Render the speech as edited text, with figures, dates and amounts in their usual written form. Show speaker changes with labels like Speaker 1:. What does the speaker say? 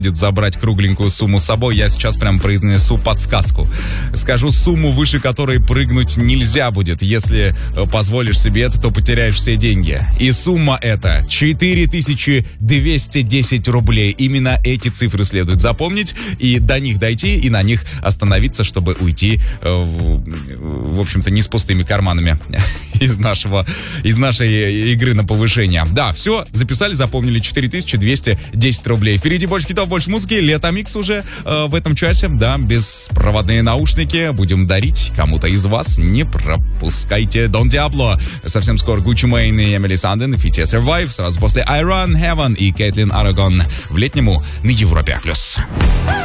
Speaker 1: забрать кругленькую сумму с собой, я сейчас прям произнесу подсказку. Скажу сумму, выше которой прыгнуть нельзя будет. Если позволишь себе это, то потеряешь все деньги. И сумма эта 4210 рублей. Именно эти цифры следует запомнить и до них дойти, и на них остановиться, чтобы уйти, в общем-то, не с пустыми карманами из нашей игры на повышение. Да, все, записали, запомнили. 4210 рублей. Впереди больше хитов, больше музыки. Лето Микс уже в этом часе. Да, беспроводные наушники будем дарить кому-то из вас. Не пропускайте. Дон Диабло. Совсем скоро Гуччи Мэйн и Эмили Санден. Фити Survive. Сразу после I Run Heaven и Кейтлин Арагон в летнему на Европе+.